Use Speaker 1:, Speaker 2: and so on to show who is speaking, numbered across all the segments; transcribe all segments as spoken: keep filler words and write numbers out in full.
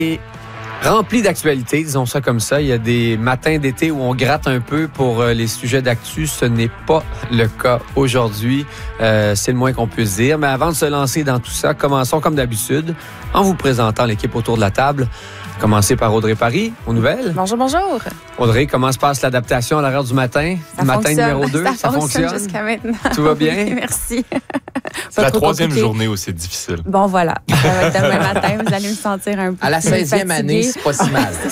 Speaker 1: Et rempli d'actualités, disons ça comme ça. Il y a des matins d'été où on gratte un peu pour les sujets d'actu. Ce n'est pas le cas aujourd'hui. Euh, c'est le moins qu'on puisse dire. Mais avant de se lancer dans tout ça, commençons comme d'habitude en vous présentant l'équipe autour de la table. Commencer par Audrey Paris, aux nouvelles.
Speaker 2: Bonjour, bonjour.
Speaker 1: Audrey, comment se passe l'adaptation à l'horaire du matin?
Speaker 2: Ça
Speaker 1: matin
Speaker 2: fonctionne.
Speaker 1: numéro deux, ça,
Speaker 2: ça fonctionne.
Speaker 1: fonctionne
Speaker 2: Jusqu'à maintenant.
Speaker 1: Tout va bien?
Speaker 2: Oui, merci.
Speaker 3: C'est la troisième compliqué. journée où c'est difficile.
Speaker 2: Bon, voilà. Ça va être demain matin, vous allez me sentir un peu
Speaker 4: à la seizième année, c'est pas si mal.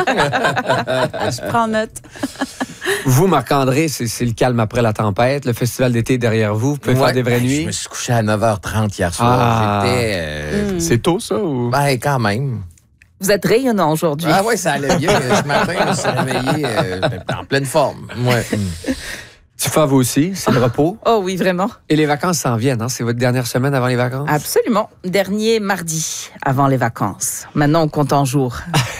Speaker 2: Je prends note.
Speaker 1: Vous, Marc-André, c'est, c'est le calme après la tempête. Le festival d'été est derrière vous. Vous pouvez
Speaker 4: ouais,
Speaker 1: faire des vraies
Speaker 4: ben,
Speaker 1: nuits.
Speaker 4: Je me suis couché à neuf heures trente hier soir.
Speaker 1: Ah.
Speaker 4: J'étais, euh...
Speaker 3: mm. C'est tôt, ça? Ou...
Speaker 4: Ben, quand même.
Speaker 2: Vous êtes rayonnant aujourd'hui.
Speaker 4: Ah oui, ça allait bien. Ce matin, je me suis réveillé euh, en pleine forme. Ouais.
Speaker 1: Tu fais vous aussi, c'est le repos.
Speaker 2: Oh oui, vraiment.
Speaker 1: Et les vacances s'en viennent, hein? C'est votre dernière semaine avant les vacances?
Speaker 5: Absolument. Dernier mardi avant les vacances. Maintenant, on compte en jours.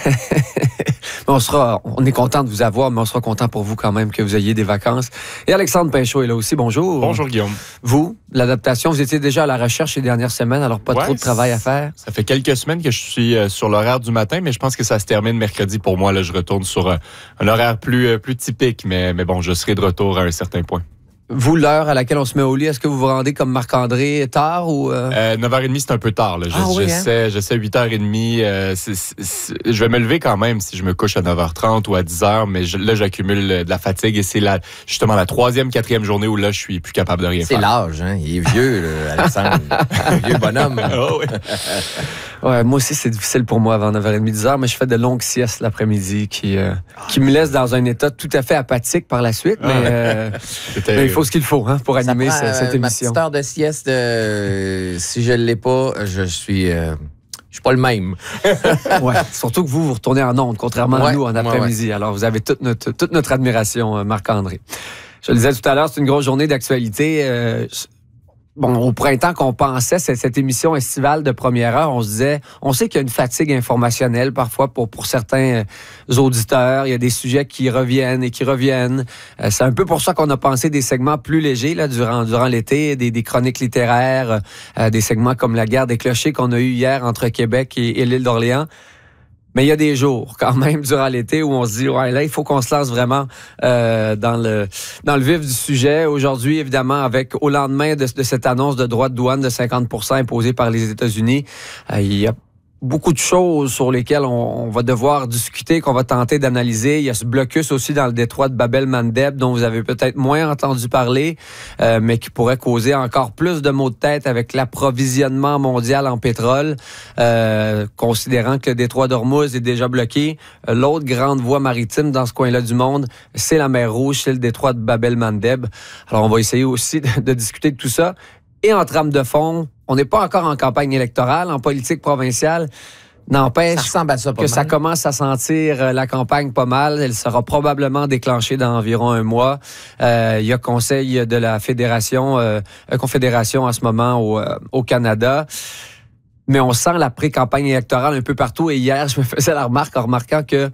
Speaker 1: On sera, on est content de vous avoir, mais on sera content pour vous quand même que vous ayez des vacances. Et Alexandre Pinchot est là aussi. Bonjour.
Speaker 3: Bonjour, Guillaume.
Speaker 1: Vous, l'adaptation, vous étiez déjà à la recherche les dernières semaines, alors pas
Speaker 3: ouais,
Speaker 1: trop de travail à faire.
Speaker 3: Ça fait quelques semaines que je suis sur l'horaire du matin, mais je pense que ça se termine mercredi pour moi. Là, je retourne sur un, un horaire plus, plus typique, mais, mais bon, je serai de retour à un certain point.
Speaker 1: Vous, l'heure à laquelle on se met au lit, est-ce que vous vous rendez comme Marc-André tard ou... Euh...
Speaker 3: Euh, neuf heures trente, c'est un peu tard. Là. Je,
Speaker 1: ah, oui,
Speaker 3: j'essaie,
Speaker 1: hein?
Speaker 3: j'essaie huit heures trente. Euh, c'est, c'est, c'est, je vais me lever quand même si je me couche à neuf heures trente ou à dix heures, mais je, là, j'accumule de la fatigue et c'est la, justement la troisième, quatrième journée où là, je suis plus capable de rien
Speaker 4: c'est
Speaker 3: faire.
Speaker 4: C'est l'âge, hein? Il est vieux, là, Alexandre. Un vieux bonhomme.
Speaker 3: Oh, oui.
Speaker 1: Ouais, moi aussi, c'est difficile pour moi avant neuf heures trente, dix heures, mais je fais de longues siestes l'après-midi qui, euh, qui me laissent dans un état tout à fait apathique par la suite, mais, euh, mais il faut ce qu'il faut hein, pour animer
Speaker 4: prend,
Speaker 1: cette, cette
Speaker 4: euh,
Speaker 1: émission.
Speaker 4: Ma petite heure de sieste, euh, si je ne l'ai pas, je suis... Euh, je suis pas le même.
Speaker 1: Ouais, surtout que vous, vous retournez en ondes, contrairement
Speaker 4: ouais,
Speaker 1: à nous en après-midi. Ouais, ouais. Alors, vous avez toute notre, toute notre admiration, Marc-André. Je le disais tout à l'heure, c'est une grosse journée d'actualité. Euh, Bon, au printemps qu'on pensait, cette, cette émission estivale de première heure, on se disait, on sait qu'il y a une fatigue informationnelle parfois pour, pour certains auditeurs. Il y a des sujets qui reviennent et qui reviennent. Euh, c'est un peu pour ça qu'on a pensé des segments plus légers là, durant, durant l'été, des, des chroniques littéraires, euh, des segments comme la guerre des clochers qu'on a eu hier entre Québec et, et l'île d'Orléans. Mais il y a des jours, quand même, durant l'été, où on se dit, ouais, là, il faut qu'on se lance vraiment euh, dans le dans le vif du sujet. Aujourd'hui, évidemment, avec au lendemain de, de cette annonce de droits de douane de cinquante pour cent imposés par les États-Unis, euh, il y a beaucoup de choses sur lesquelles on, on va devoir discuter, qu'on va tenter d'analyser. Il y a ce blocus aussi dans le détroit de Bab el-Mandeb, dont vous avez peut-être moins entendu parler, euh, mais qui pourrait causer encore plus de maux de tête avec l'approvisionnement mondial en pétrole, euh, considérant que le détroit d'Ormuz est déjà bloqué. L'autre grande voie maritime dans ce coin-là du monde, c'est la mer Rouge, c'est le détroit de Bab el-Mandeb. Alors, on va essayer aussi de, de discuter de tout ça. Et en trame de fond, on n'est pas encore en campagne électorale, en politique provinciale. N'empêche
Speaker 4: ça ressemble à ça, pas
Speaker 1: que
Speaker 4: mal.
Speaker 1: Ça commence à sentir la campagne pas mal. Elle sera probablement déclenchée dans environ un mois. Euh, il y a conseil de la fédération, euh, confédération en ce moment au, euh, au Canada. Mais on sent la pré-campagne électorale un peu partout. Et hier, je me faisais la remarque en remarquant que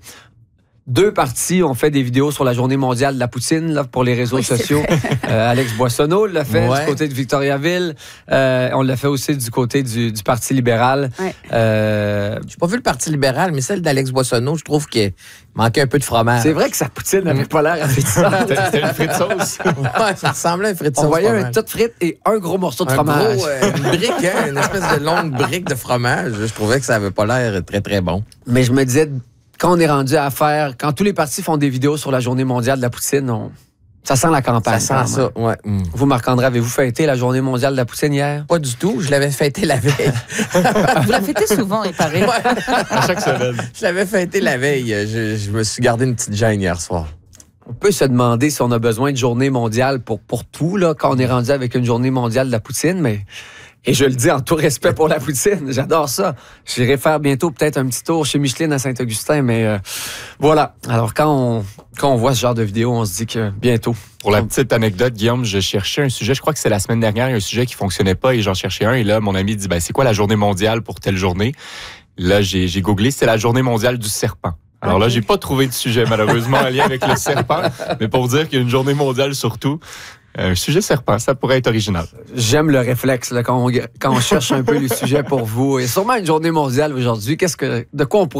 Speaker 1: deux partis ont fait des vidéos sur la journée mondiale de la poutine là, pour les réseaux oui, sociaux. Euh, Alex Boissonneau l'a fait ouais. du côté de Victoriaville. Euh, on l'a fait aussi du côté du, du Parti libéral.
Speaker 2: Ouais.
Speaker 1: Euh,
Speaker 4: J'ai pas vu le Parti libéral, mais celle d'Alex Boissonneau, je trouve qu'il manquait un peu de fromage.
Speaker 1: C'est vrai que sa poutine n'avait pas l'air appétissante.
Speaker 3: C'était une frite sauce.
Speaker 4: Ouais, ça ressemblait à une frite sauce.
Speaker 1: On voyait un tas de frites et un gros morceau de
Speaker 4: un
Speaker 1: fromage.
Speaker 4: Gros, euh, une brique, hein, une espèce de longue brique de fromage. Je trouvais que ça avait pas l'air très, très bon.
Speaker 1: Mais je me disais... Quand on est rendu à faire... Quand tous les partis font des vidéos sur la journée mondiale de la poutine, on, ça sent la campagne.
Speaker 4: Ça sent ça, ouais. Mm.
Speaker 1: Vous, Marc-André, avez-vous fêté la journée mondiale de la poutine hier?
Speaker 4: Pas du tout. Je l'avais fêté la veille.
Speaker 5: Vous la fêtez souvent, il paraît.
Speaker 4: Ouais.
Speaker 3: À chaque semaine.
Speaker 4: Je l'avais fêté la veille. Je, je me suis gardé une petite gêne hier soir.
Speaker 1: On peut se demander si on a besoin de journée mondiale pour, pour tout, là, quand on est rendu avec une journée mondiale de la poutine, mais... Et je le dis en tout respect pour la poutine, j'adore ça. J'irai faire bientôt peut-être un petit tour chez Micheline à Saint-Augustin, mais euh, voilà. Alors quand on, quand on voit ce genre de vidéo, on se dit que bientôt.
Speaker 3: Pour la petite anecdote, Guillaume, je cherchais un sujet, je crois que c'est la semaine dernière, il y a un sujet qui fonctionnait pas et j'en cherchais un. Et là, mon ami dit, ben, c'est quoi la journée mondiale pour telle journée? Là, j'ai, j'ai googlé, c'est la journée mondiale du serpent. Alors là, j'ai pas trouvé de sujet, malheureusement, en lien avec le serpent, mais pour dire qu'il y a une journée mondiale surtout. Un sujet serpent, ça pourrait être original.
Speaker 1: J'aime le réflexe là, quand, on, quand on cherche un peu les sujets pour vous. Et sûrement une journée mondiale aujourd'hui. Qu'est-ce que, de quoi on pourrait